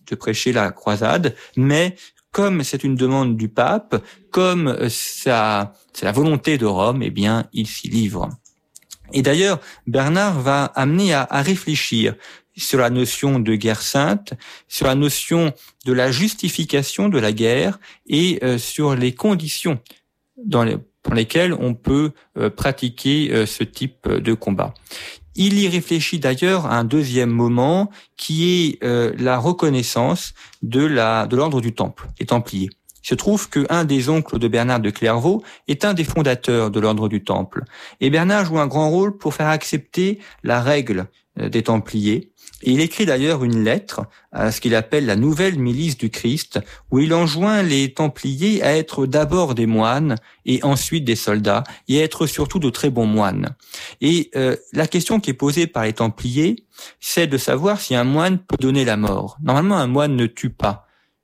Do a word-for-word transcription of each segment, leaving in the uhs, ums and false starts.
de prêcher la croisade, mais comme c'est une demande du pape, comme ça, c'est la volonté de Rome, eh bien, il s'y livre. Et d'ailleurs, Bernard va amener à, à réfléchir sur la notion de guerre sainte, sur la notion de la justification de la guerre et euh, sur les conditions dans, les, dans lesquelles on peut euh, pratiquer euh, ce type de combat. Il y réfléchit d'ailleurs à un deuxième moment qui est euh, la reconnaissance de la de l'ordre du Temple, les Templiers. Il se trouve qu'un des oncles de Bernard de Clairvaux est un des fondateurs de l'ordre du Temple. Et Bernard joue un grand rôle pour faire accepter la règle des Templiers. Et il écrit d'ailleurs une lettre à ce qu'il appelle la nouvelle milice du Christ, où il enjoint les Templiers à être d'abord des moines et ensuite des soldats, et à être surtout de très bons moines. Et euh, la question qui est posée par les Templiers, c'est de savoir si un moine peut donner la mort. Normalement, un moine ne tue pas.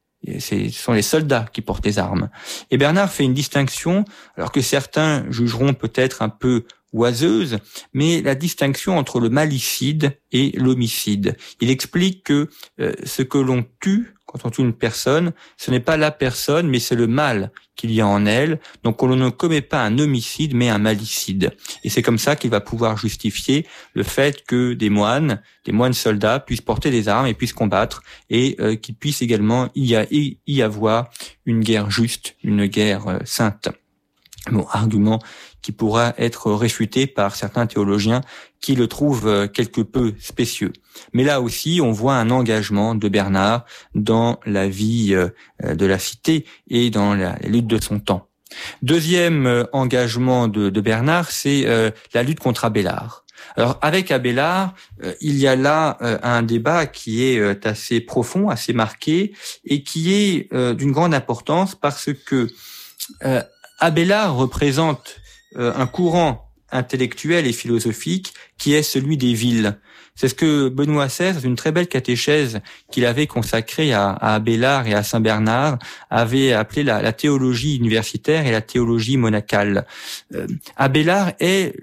Ce sont les soldats qui portent les armes. Et Bernard fait une distinction, alors que certains jugeront peut-être un peu oiseuse, mais la distinction entre le malicide et l'homicide. Il explique que euh, ce que l'on tue, quand on tue une personne, ce n'est pas la personne, mais c'est le mal qu'il y a en elle. Donc on ne commet pas un homicide, mais un malicide. Et c'est comme ça qu'il va pouvoir justifier le fait que des moines, des moines soldats, puissent porter des armes et puissent combattre, et euh, qu'il puisse également y, a, y avoir une guerre juste, une guerre euh, sainte. Bon, argument qui pourra être réfuté par certains théologiens qui le trouvent quelque peu spécieux. Mais là aussi, on voit un engagement de Bernard dans la vie de la cité et dans la lutte de son temps. Deuxième engagement de, de Bernard, c'est euh, la lutte contre Abélard. Alors avec Abélard, euh, il y a là euh, un débat qui est euh, assez profond, assez marqué, et qui est euh, d'une grande importance parce que euh, Abélard représente euh, un courant intellectuel et philosophique qui est celui des villes. C'est ce que Benoît seize, dans une très belle catéchèse qu'il avait consacrée à, à Abélard et à Saint Bernard, avait appelé la, la théologie universitaire et la théologie monacale. Euh, Abélard est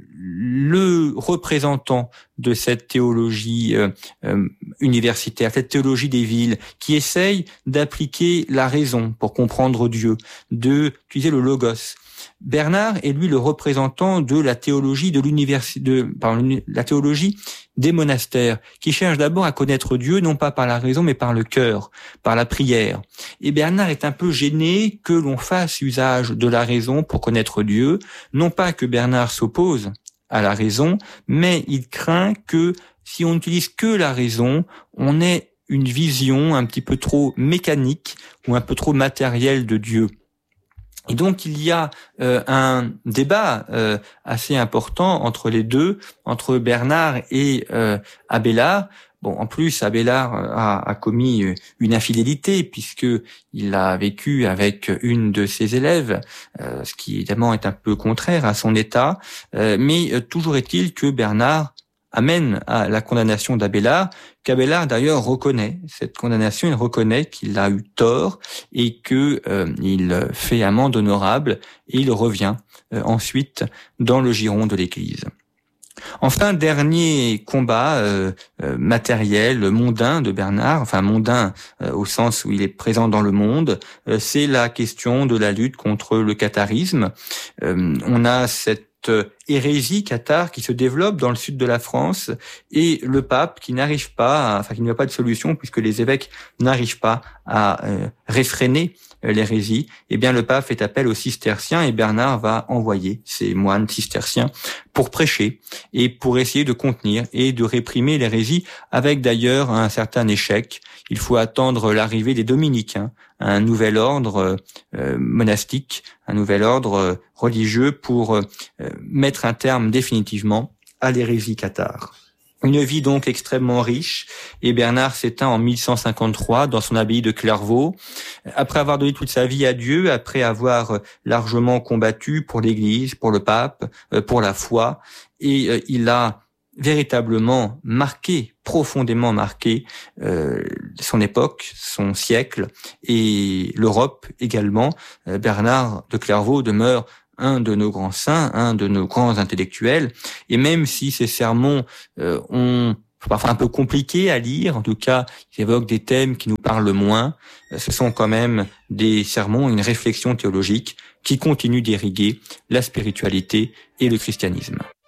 le représentant de cette théologie euh, euh, universitaire, cette théologie des villes, qui essaye d'appliquer la raison pour comprendre Dieu, de utiliser le logos. Bernard est lui le représentant de la théologie de l'université, de pardon, la théologie des monastères, qui cherche d'abord à connaître Dieu, non pas par la raison, mais par le cœur, par la prière. Et Bernard est un peu gêné que l'on fasse usage de la raison pour connaître Dieu, non pas que Bernard s'oppose à la raison, mais il craint que si on n'utilise que la raison, on ait une vision un petit peu trop mécanique ou un peu trop matérielle de Dieu. Et donc il y a euh, un débat euh, assez important entre les deux, entre Bernard et euh, Abélard. Bon, en plus, Abélard a, a commis une infidélité puisque il a vécu avec une de ses élèves, euh, ce qui évidemment est un peu contraire à son état. Euh, mais euh, toujours est-il que Bernard amène à la condamnation d'Abélard, qu'Abélard d'ailleurs reconnaît cette condamnation, il reconnaît qu'il a eu tort et que euh, il fait amende honorable et il revient euh, ensuite dans le giron de l'Église. Enfin, dernier combat euh, euh, matériel, mondain de Bernard, enfin mondain euh, au sens où il est présent dans le monde, euh, c'est la question de la lutte contre le catharisme. Euh, on a cette hérésie cathare qui se développe dans le sud de la France et le pape qui n'arrive pas, à, enfin qui n'y a pas de solution puisque les évêques n'arrivent pas à euh, réfréner euh, l'hérésie, eh bien le pape fait appel aux cisterciens et Bernard va envoyer ces moines cisterciens pour prêcher et pour essayer de contenir et de réprimer l'hérésie, avec d'ailleurs un certain échec. Il faut attendre l'arrivée des dominicains, un nouvel ordre euh, monastique, un nouvel ordre euh, religieux pour euh, mettre un terme définitivement à l'hérésie cathare. Une vie donc extrêmement riche, et Bernard s'éteint en mille cent cinquante-trois dans son abbaye de Clairvaux. Après avoir donné toute sa vie à Dieu, après avoir largement combattu pour l'Église, pour le pape, pour la foi, et il a véritablement marqué, profondément marqué euh, son époque, son siècle, et l'Europe également. Bernard de Clairvaux demeure un de nos grands saints, un de nos grands intellectuels, et même si ces sermons euh, ont parfois un peu compliqués à lire. En tout cas, ils évoquent des thèmes qui nous parlent moins. Ce sont quand même des sermons, une réflexion théologique qui continue d'irriguer la spiritualité et le christianisme.